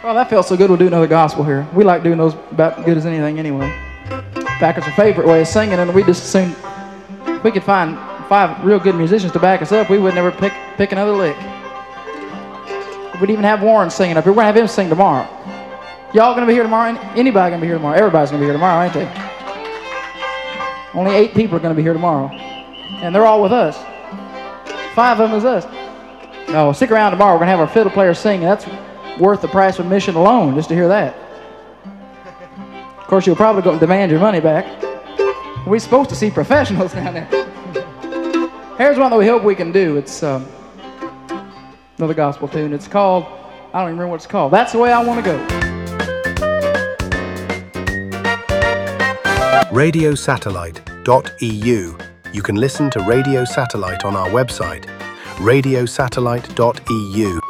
Well, that felt so good, we'll do another gospel here. We like doing those about good as anything anyway. In fact, it's our favorite way of singing, and we just assumed if we could find 5 real good musicians to back us up, we would never pick another lick. We'd even have Warren singing up here. We're going to have him sing tomorrow. Y'all going to be here tomorrow? Anybody going to be here tomorrow? Everybody's going to be here tomorrow, ain't they? Only 8 people are going to be here tomorrow. And they're all with us. 5 of them is us. No, stick around tomorrow. We're going to have our fiddle player sing, and that's worth the price of admission alone, just to hear that. Of course, you'll probably go and demand your money back. We're supposed to see professionals down there. Here's one that we hope we can do. It's another gospel tune. It's called, I don't even remember what it's called. That's the Way I Want to Go. Radiosatellite.eu. You can listen to Radio Satellite on our website, radiosatellite.eu.